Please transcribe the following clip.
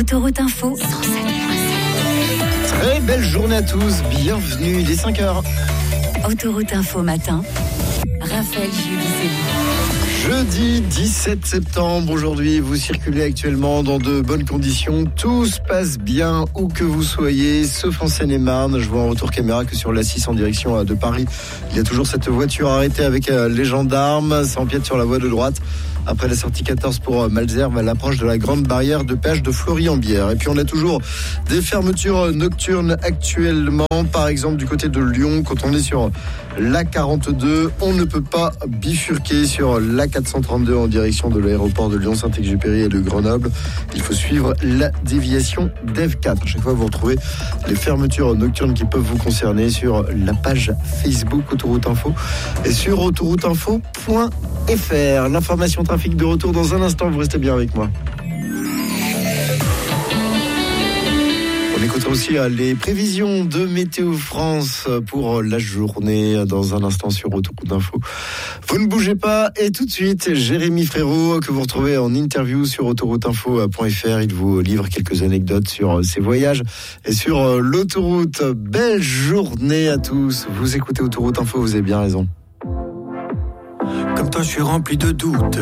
Autoroute Info 107.7. Très belle journée à tous, bienvenue, il est 5h. Autoroute Info matin, Raphaël Julie. Jeudi 17 septembre, aujourd'hui, vous circulez actuellement dans de bonnes conditions. Tout se passe bien où que vous soyez, sauf en Seine-et-Marne. Je vois en retour caméra que sur l'A6 en direction de Paris, il y a toujours cette voiture arrêtée avec les gendarmes. Ça empiète sur la voie de droite. Après la sortie 14 pour Malesherbes, à l'approche de la grande barrière de péage de Flory-en-Bière. Et puis on a toujours des fermetures nocturnes actuellement. Par exemple du côté de Lyon, quand on est sur l'A42, on ne peut pas bifurquer sur l'A432 en direction de l'aéroport de Lyon-Saint-Exupéry et de Grenoble. Il faut suivre la déviation d'F4. À chaque fois, vous retrouvez les fermetures nocturnes qui peuvent vous concerner sur la page Facebook Autoroute Info et sur autorouteinfo.fr. L'information trafic de retour dans un instant, vous restez bien avec moi. On écoutera aussi les prévisions de Météo France pour la journée dans un instant sur Autoroute Info. Vous ne bougez pas et tout de suite, Jérémy Frérot que vous retrouvez en interview sur autorouteinfo.fr. Il vous livre quelques anecdotes sur ses voyages et sur l'autoroute. Belle journée à tous. Vous écoutez Autoroute Info, vous avez bien raison. Comme toi, je suis rempli de doutes.